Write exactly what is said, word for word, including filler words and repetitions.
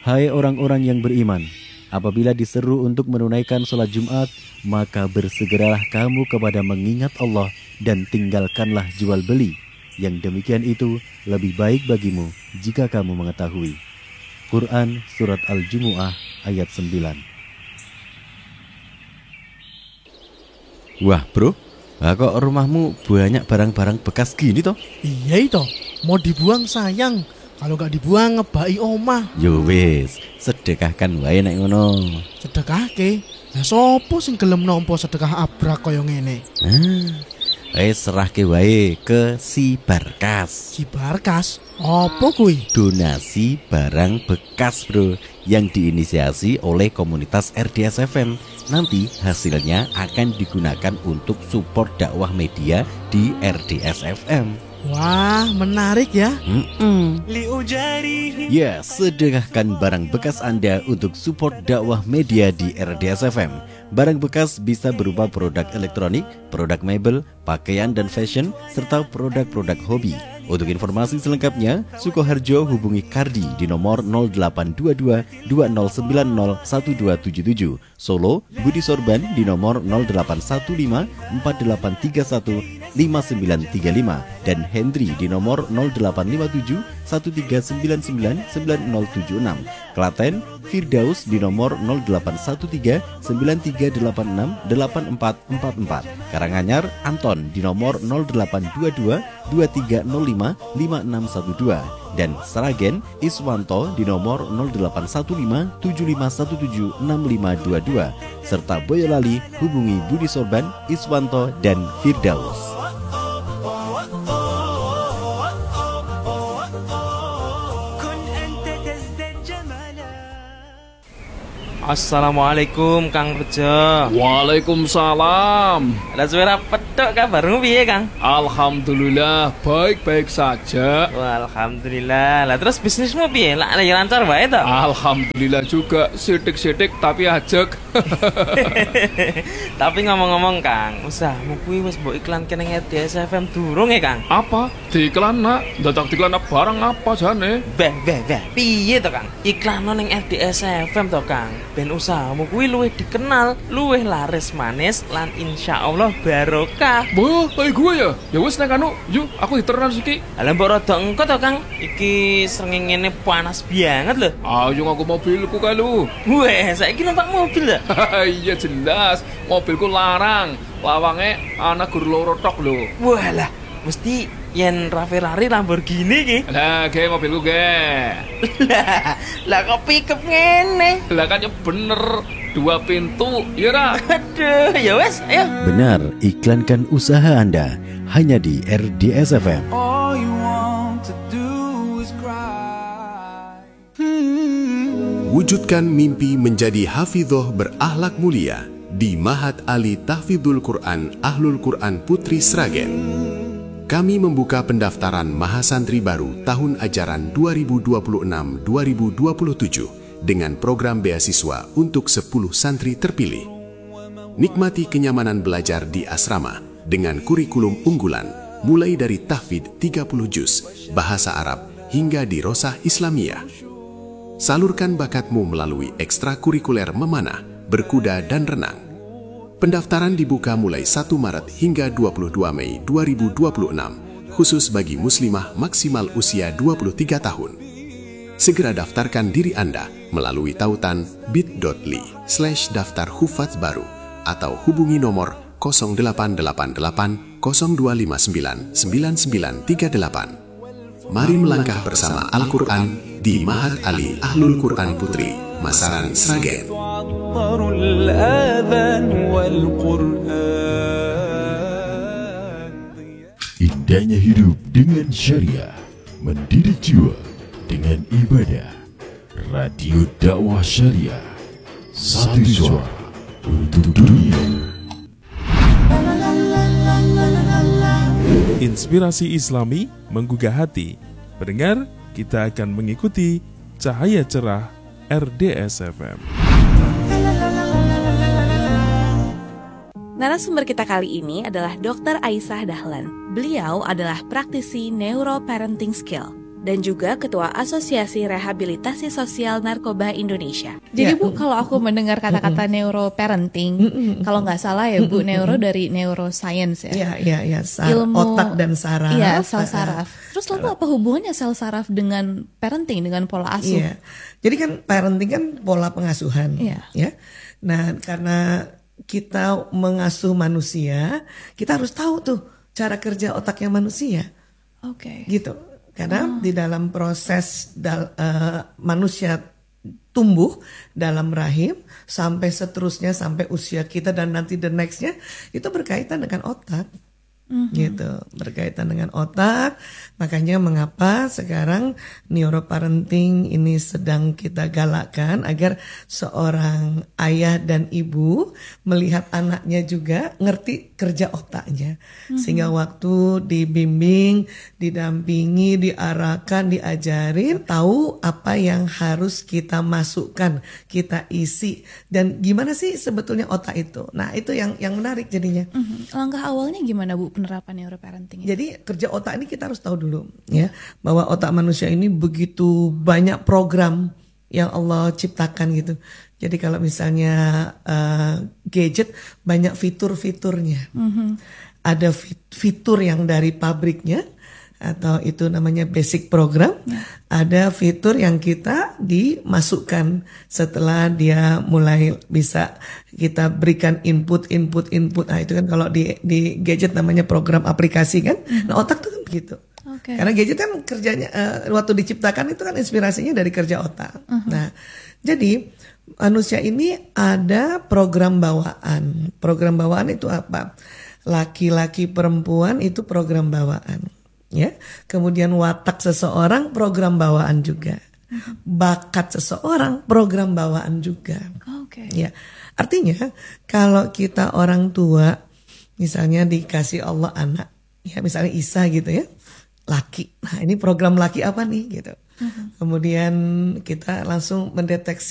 Hai orang-orang yang beriman, apabila diseru untuk menunaikan sholat Jumat, maka bersegeralah kamu kepada mengingat Allah dan tinggalkanlah jual beli. Yang demikian itu lebih baik bagimu jika kamu mengetahui. Quran Surat Al-Jumu'ah ayat sembilan. Wah bro, nah kok rumahmu banyak barang-barang bekas gini toh? Iya itu, mau dibuang sayang. Kalau gak dibuang ngebai omah. Yo wis, sedekahkan wae nek ngono. Sedekahke? Lah sopo sing gelem nampa sedekah abrak kaya ngene? Ah, wis serahke wae ke si Barkas. Si Barkas? Apa kuwi? Donasi barang bekas bro, yang diinisiasi oleh komunitas R D S F M. Nanti hasilnya akan digunakan untuk support dakwah media di R D S F M. Wah, menarik ya. Mm-mm. Ya, sedekahkan barang bekas Anda untuk support dakwah media di R D S F M. Barang bekas bisa berupa produk elektronik, produk mebel, pakaian dan fashion, serta produk-produk hobi. Untuk informasi selengkapnya, Sukoharjo hubungi Kardi di nomor nol delapan dua dua dua nol sembilan nol satu dua tujuh tujuh. Solo, Budi Sorban di nomor nol delapan satu lima empat delapan tiga satu lima sembilan tiga lima dan Hendri di nomor nol delapan lima tujuh satu tiga sembilan sembilan sembilan nol tujuh enam. Klaten, Firdaus di nomor nol delapan satu tiga sembilan tiga delapan enam delapan empat empat empat. Karanganyar, Anton di nomor nol delapan dua dua dua tiga nol lima lima enam satu dua dan Sragen, Iswanto di nomor nol delapan satu lima tujuh lima satu tujuh enam lima dua dua serta Boyolali hubungi Budi Sorban, Iswanto dan Firdaus. Assalamualaikum Kang Rejo. Waalaikumsalam. Lah suara petok kabarmu piye Kang? Alhamdulillah baik-baik saja. Wah, alhamdulillah. Lah terus bisnismu piye? Lah ya lancar wae to? Alhamdulillah juga, sidik-sidik tapi ajek. Tapi ngomong-ngomong Kang, usahamu kuwi wis mbok iklanke ning R D S F M durung ya Kang? Apa? Diiklan nak? Dadak diiklan barang apa jane? Beh, beh, beh. Piye to Kang? Iklan ning R D S F M to Kang. Ben usahamu kuwi luwih dikenal, luwih laris manis lan insyaallah barokah. Boh, kayak gue ya. Ya wis nek anu, yuk aku diteran iki. Lah mbok rada engko to Kang. Iki srengenge panas banget lho. Ayo ngaku mobilku kae lu. Weh, saiki numpak mobil lho. Iya jelas, mobilku larang. Lawange ana gur loro tok lho. Walah, mesti yen Ferrari Lamborghini ki. Lah, ge mobilku ge. Lah, lah kok pickup ngene? Lah kan ya bener, dua pintu, ya ra? Aduh, ya wes, ayo. Benar, iklankan usaha Anda hanya di R D S F M. Wujudkan mimpi menjadi hafidhoh berakhlak mulia di Mahat Ali Tahfidzul Quran Ahlul Quran Putri Sragen. Kami membuka pendaftaran Mahasantri baru tahun ajaran dua ribu dua puluh enam dua ribu dua puluh tujuh dengan program beasiswa untuk sepuluh santri terpilih. Nikmati kenyamanan belajar di asrama dengan kurikulum unggulan mulai dari tahfidz tiga puluh juz, bahasa Arab hingga dirosah Islamiyah. Salurkan bakatmu melalui ekstrakurikuler memanah, berkuda dan renang. Pendaftaran dibuka mulai satu Maret hingga dua puluh dua Mei dua ribu dua puluh enam, khusus bagi muslimah maksimal usia dua puluh tiga tahun. Segera daftarkan diri Anda melalui tautan bit.ly slash daftar hufaz baru atau hubungi nomor nol delapan delapan delapan nol dua lima sembilan sembilan sembilan tiga delapan. Mari melangkah bersama Al-Quran di Mahat Ali Ahlul Quran Putri, Masaran Sragen. Indahnya hidup dengan syariah, mendidik jiwa dengan ibadah. Radio Dakwah Syariah, satu suara untuk dunia. Inspirasi Islami menggugah hati. Pendengar, kita akan mengikuti cahaya cerah R D S F M. Narasumber kita kali ini adalah dokter Aisyah Dahlan. Beliau adalah praktisi neuroparenting skill. dan juga Ketua Asosiasi Rehabilitasi Sosial Narkoba Indonesia. Jadi Ya. Bu, kalau aku mendengar kata-kata neuroparenting, kalau nggak salah ya Bu, neuro dari neuroscience ya. Iya, iya, iya, Sar- Ilmu- otak dan saraf. Iya, sel Uh, saraf. Terus lalu apa hubungannya sel saraf dengan parenting, dengan pola asuh? Iya. Jadi kan parenting kan pola pengasuhan, Iya. ya. Nah, karena kita mengasuh manusia, kita harus tahu tuh cara kerja otaknya manusia, Oke. gitu. Karena di dalam proses dal- eh, manusia tumbuh dalam rahim sampai seterusnya sampai usia kita dan nanti the nextnya itu berkaitan dengan otak. Gitu, berkaitan dengan otak. Makanya mengapa sekarang neuroparenting ini sedang kita galakkan agar seorang ayah dan ibu melihat anaknya juga ngerti kerja otaknya, sehingga waktu dibimbing, didampingi, diarahkan, diajarin, tahu apa yang harus kita masukkan, kita isi, dan gimana sih sebetulnya otak itu. Nah, itu yang yang menarik jadinya. Mhm. Langkah awalnya gimana Bu penerapan neuroparenting? Jadi kerja otak ini kita harus tahu dulu ya, bahwa otak manusia ini begitu banyak program yang Allah ciptakan gitu. Jadi kalau misalnya uh, gadget banyak fitur-fiturnya. Ada fit- fitur yang dari pabriknya atau itu namanya basic program. Ada fitur yang kita dimasukkan setelah dia mulai bisa kita berikan input input input. Nah, itu kan kalau di di gadget namanya program aplikasi kan. Nah, otak tuh kan begitu. Oke. Karena gadget kan kerjanya eh, waktu diciptakan itu kan inspirasinya dari kerja otak. Nah, jadi manusia ini ada program bawaan. Program bawaan itu apa? Laki-laki perempuan itu program bawaan. Ya, kemudian watak seseorang program bawaan juga, bakat seseorang program bawaan juga. Oke. Ya, artinya kalau kita orang tua, misalnya dikasih Allah anak, ya misalnya Isa gitu ya, laki. Nah ini program laki apa nih gitu. Kemudian kita langsung mendeteksi